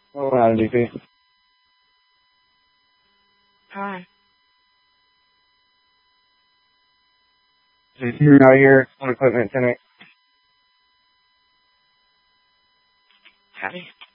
Hold on, DP. Hi. You're out here on equipment tonight. Howdy.